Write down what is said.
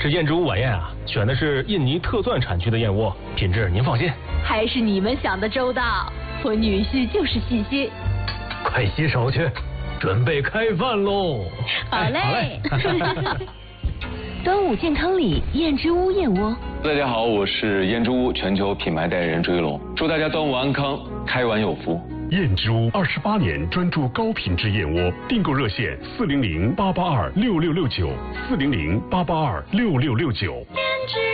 吃燕之屋晚宴啊，选的是印尼特钻产区的燕窝，品质您放心。 还是你们想的周到，我女婿就是细心。 快洗手去，准备开饭喽！ 好嘞。 端午健康里燕之屋燕窝。 大家好，我是燕之屋全球品牌代言人追龙，祝大家端午安康，开碗有福。 燕之屋28年专注高品质燕窝，订购热线400-882-6669，400-882-6669。